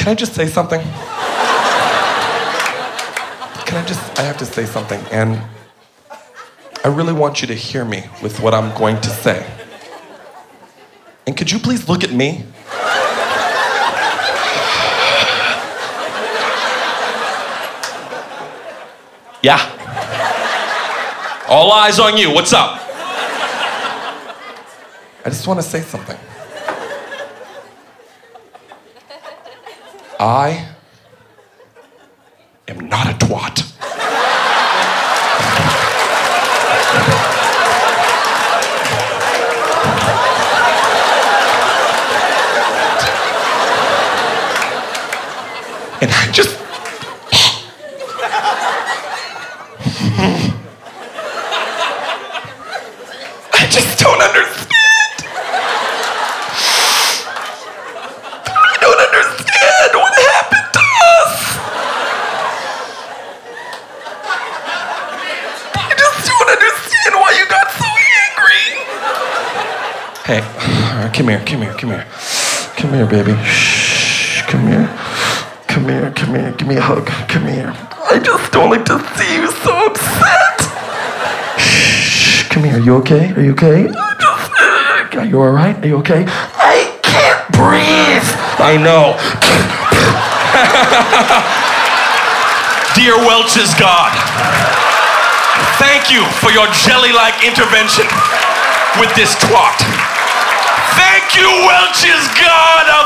Can I just say something? I have to say something, and I really want you to hear me with what I'm going to say. And could you please look at me? Yeah. All eyes on you. What's up? I just want to say something. I am not a twat. And I just... I just don't understand. I don't understand what happened to us. I just don't understand why you got so angry. Hey, all right, come here. Come here, baby. Shh, come here. Come here, give me a hug, come here. I just don't like to see you so upset. Shh, come here, are you okay? Are you all right? Are you okay? I can't breathe. I know. Dear Welch's God, thank you for your jelly-like intervention with this twat. Thank you, Welch's God of